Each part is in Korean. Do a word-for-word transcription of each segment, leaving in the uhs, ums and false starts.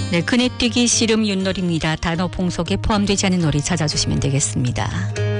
네, 그네뛰기 씨름 윷놀이입니다. 단어 봉속에 포함되지 않은 놀이 찾아주시면 되겠습니다.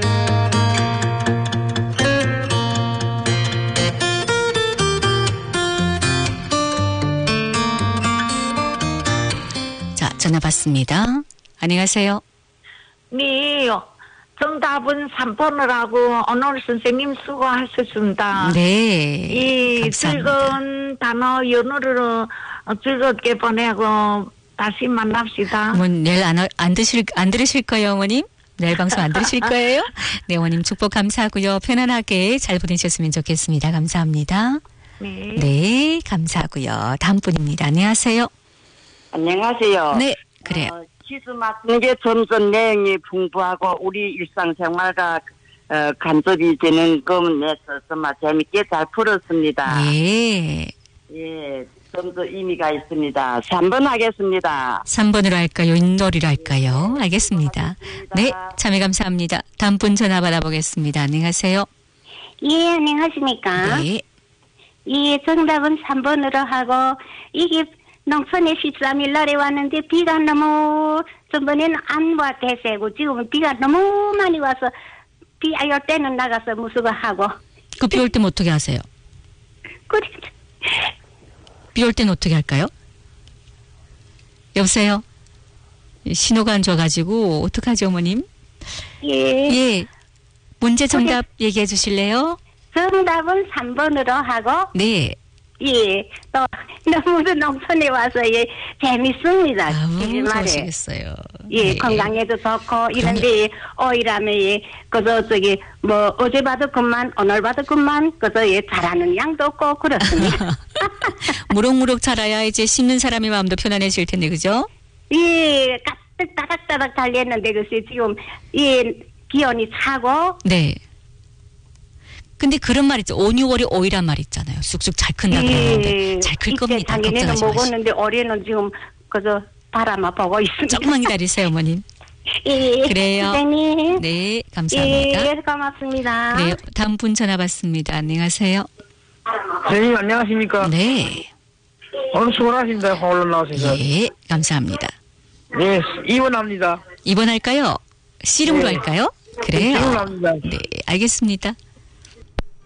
자, 전화 받습니다. 안녕하세요. 네, 정답은 삼 번을 하고 오늘 선생님 수고하셨습니다. 네, 이 감사합니다. 즐거운 단어 연어를 즐겁게 보내고 다시 만납시다. 뭐 내일 안, 안 드실 안 들으실 거예요, 어머님? 내일 방송 안 들으실 거예요? 네, 어머님 축복 감사하고요. 편안하게 잘 보내셨으면 좋겠습니다. 감사합니다. 네. 네, 감사하고요. 다음 분입니다. 안녕하세요. 안녕하세요. 네, 그래요. 어, 기수 맡은 게 점점 내용이 풍부하고 우리 일상생활과 어, 간접이 되는 것에서 정말 재밌게 잘 풀었습니다. 예. 예, 좀 더 의미가 있습니다. 삼 번 하겠습니다. 삼 번으로 할까요? 윷놀이로 할까요? 알겠습니다. 네, 참여 감사합니다. 다음 분 전화 받아보겠습니다. 안녕하세요. 예, 안녕하십니까? 네. 예, 정답은 삼 번으로 하고, 이게 농촌에 십삼 일 날에 왔는데 비가 너무, 전번에는 안 왔대세고, 지금은 비가 너무 많이 와서, 비 올 때는 나가서 무수거 하고. 그 비 올 때는 어떻게 하세요? 그래. 비 올 때는 어떻게 할까요? 여보세요? 신호가 안 좋아가지고, 어떡하지, 어머님? 예. 예. 문제 정답 얘기해 주실래요? 정답은 삼 번으로 하고, 네. 예, 또, 너무도 농촌에 와서, 예, 재밌습니다. 아우, 이 말에. 좋으시겠어요. 예, 네. 건강에도 좋고, 이런데, 오이라면, 예, 그저, 저기, 뭐, 어제 받았구만, 오늘 받았구만, 그저, 예, 잘하는 양도 없고, 그렇습니다. 무럭무럭 자라야 이제 씹는 사람의 마음도 편안해질 텐데, 그죠? 예, 가득, 따닥따닥 달렸는데, 글쎄, 지금, 예, 기온이 차고, 네. 근데 그런 말 있죠. 오, 유월이 오이란 말 있잖아요. 쑥쑥 잘 큰다 그러는데 잘 클 겁니다. 작년에는 걱정하지 마시고. 먹었는데, 올해는 지금, 그저, 바라만 보고 있습니다. 조금만 기다리세요, 어머님. 예, 그래요. 선생님. 네, 감사합니다. 예, 고맙습니다. 네, 다음 분 전화 받습니다. 안녕하세요. 선생님 안녕하십니까? 네, 오늘 수고하십니다. 얼른 나오셔서. 예, 감사합니다. 네, 이 번 합니다. 이번 할까요? 씨름으로 네. 할까요? 그래요. 씨름으로 합니다. 네, 알겠습니다.